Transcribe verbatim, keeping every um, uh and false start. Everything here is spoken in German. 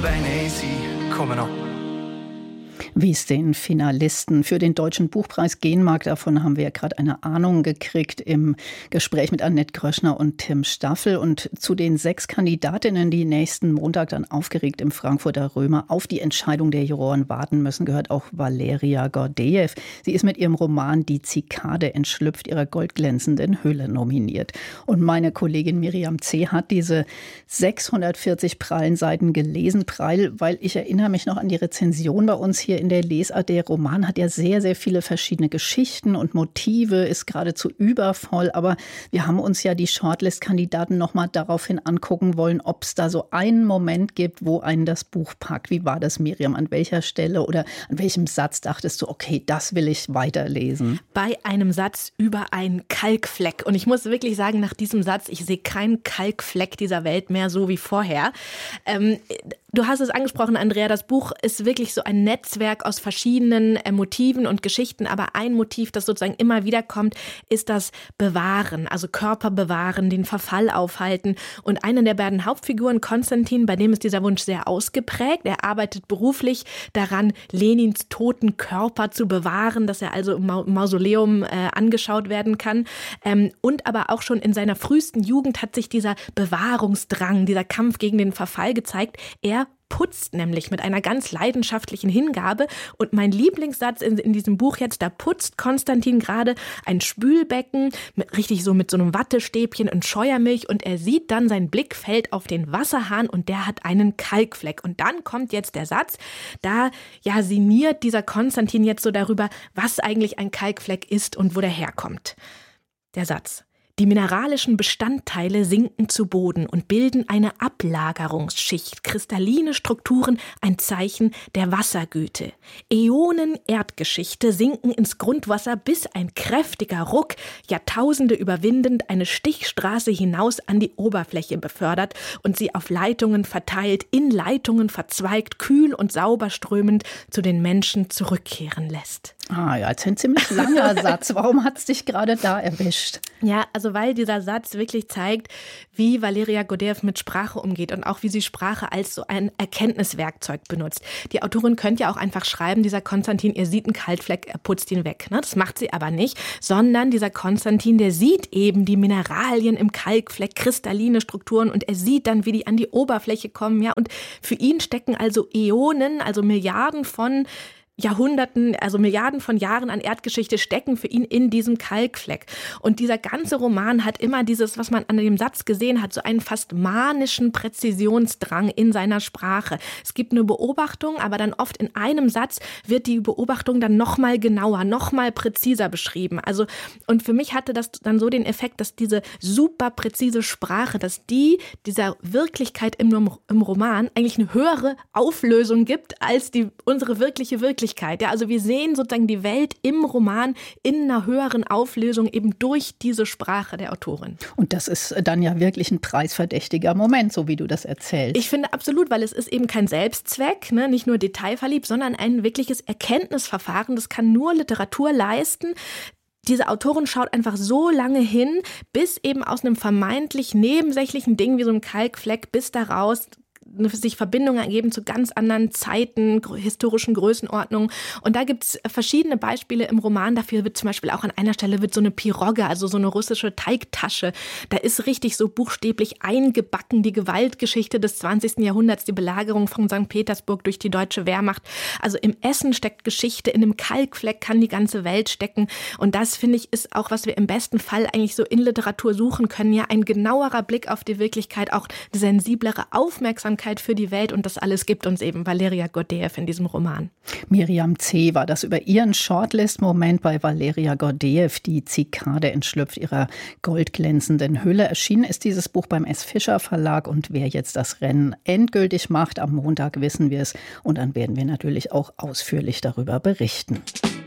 bene sein, komme noch. Wie es den Finalisten für den Deutschen Buchpreis gehen mag, davon haben wir ja gerade eine Ahnung gekriegt im Gespräch mit Annette Gröschner und Tim Staffel. Und zu den sechs Kandidatinnen, die nächsten Montag dann aufgeregt im Frankfurter Römer auf die Entscheidung der Juroren warten müssen, gehört auch Valeria Gordejew. Sie ist mit ihrem Roman Die Zikade entschlüpft ihrer goldglänzenden Hülle nominiert. Und meine Kollegin Miriam C. hat diese sechshundertvierzig prallen Seiten gelesen. Prall, weil ich erinnere mich noch an die Rezension bei uns hier in der Lesart. Der Roman hat ja sehr, sehr viele verschiedene Geschichten und Motive, ist geradezu übervoll. Aber wir haben uns ja die Shortlist-Kandidaten noch mal daraufhin angucken wollen, ob es da so einen Moment gibt, wo einen das Buch packt. Wie war das, Miriam? An welcher Stelle oder an welchem Satz dachtest du, okay, das will ich weiterlesen? Bei einem Satz über einen Kalkfleck. Und ich muss wirklich sagen, nach diesem Satz, ich sehe keinen Kalkfleck dieser Welt mehr so wie vorher. Ähm, Du hast es angesprochen, Andrea, das Buch ist wirklich so ein Netzwerk aus verschiedenen äh, Motiven und Geschichten, aber ein Motiv, das sozusagen immer wieder kommt, ist das Bewahren, also Körper bewahren, den Verfall aufhalten. Und eine der beiden Hauptfiguren, Konstantin, bei dem ist dieser Wunsch sehr ausgeprägt. Er arbeitet beruflich daran, Lenins toten Körper zu bewahren, dass er also im Mausoleum äh, angeschaut werden kann. Ähm, und aber auch schon in seiner frühesten Jugend hat sich dieser Bewahrungsdrang, dieser Kampf gegen den Verfall gezeigt. Er putzt nämlich mit einer ganz leidenschaftlichen Hingabe. Und mein Lieblingssatz in, in diesem Buch jetzt, da putzt Konstantin gerade ein Spülbecken, mit, richtig so mit so einem Wattestäbchen und Scheuermilch. Und er sieht dann, sein Blick fällt auf den Wasserhahn und der hat einen Kalkfleck. Und dann kommt jetzt der Satz, da ja sinniert dieser Konstantin jetzt so darüber, was eigentlich ein Kalkfleck ist und wo der herkommt. Der Satz: Die mineralischen Bestandteile sinken zu Boden und bilden eine Ablagerungsschicht, kristalline Strukturen, ein Zeichen der Wassergüte. Äonen Erdgeschichte sinken ins Grundwasser, bis ein kräftiger Ruck, Jahrtausende überwindend, eine Stichstraße hinaus an die Oberfläche befördert und sie auf Leitungen verteilt, in Leitungen verzweigt, kühl und sauber strömend zu den Menschen zurückkehren lässt. Ah ja, jetzt ein ziemlich langer Satz. Warum hat es dich gerade da erwischt? Ja, also weil dieser Satz wirklich zeigt, wie Valeria Gordejew mit Sprache umgeht und auch wie sie Sprache als so ein Erkenntniswerkzeug benutzt. Die Autorin könnte ja auch einfach schreiben, dieser Konstantin, ihr sieht einen Kalkfleck, er putzt ihn weg. Ne? Das macht sie aber nicht, sondern dieser Konstantin, der sieht eben die Mineralien im Kalkfleck, kristalline Strukturen, und er sieht dann, wie die an die Oberfläche kommen. Ja, und für ihn stecken also Äonen, also Milliarden von Jahrhunderten, also Milliarden von Jahren an Erdgeschichte stecken für ihn in diesem Kalkfleck. Und dieser ganze Roman hat immer dieses, was man an dem Satz gesehen hat, so einen fast manischen Präzisionsdrang in seiner Sprache. Es gibt eine Beobachtung, aber dann oft in einem Satz wird die Beobachtung dann nochmal genauer, nochmal präziser beschrieben. Also, und für mich hatte das dann so den Effekt, dass diese super präzise Sprache, dass die dieser Wirklichkeit im, im Roman eigentlich eine höhere Auflösung gibt als die unsere wirkliche Wirklichkeit. Ja, also wir sehen sozusagen die Welt im Roman in einer höheren Auflösung eben durch diese Sprache der Autorin. Und das ist dann ja wirklich ein preisverdächtiger Moment, so wie du das erzählst. Ich finde absolut, weil es ist eben kein Selbstzweck, ne, nicht nur detailverliebt, sondern ein wirkliches Erkenntnisverfahren. Das kann nur Literatur leisten. Diese Autorin schaut einfach so lange hin, bis eben aus einem vermeintlich nebensächlichen Ding wie so einem Kalkfleck bis daraus sich Verbindungen ergeben zu ganz anderen Zeiten, historischen Größenordnungen. Und da gibt es verschiedene Beispiele im Roman. Dafür wird zum Beispiel auch an einer Stelle wird so eine Pirogge, also so eine russische Teigtasche, da ist richtig so buchstäblich eingebacken die Gewaltgeschichte des zwanzigsten Jahrhunderts, die Belagerung von Sankt Petersburg durch die deutsche Wehrmacht. Also im Essen steckt Geschichte, in einem Kalkfleck kann die ganze Welt stecken. Und das, finde ich, ist auch, was wir im besten Fall eigentlich so in Literatur suchen können. Ja, ein genauerer Blick auf die Wirklichkeit, auch eine sensiblere Aufmerksamkeit für die Welt, und das alles gibt uns eben Valeria Gordejew in diesem Roman. Miriam C. war das über ihren Shortlist-Moment bei Valeria Gordejew. Die Zikade entschlüpft ihrer goldglänzenden Hülle. Erschienen ist dieses Buch beim S. Fischer Verlag, und wer jetzt das Rennen endgültig macht, am Montag wissen wir es, und dann werden wir natürlich auch ausführlich darüber berichten.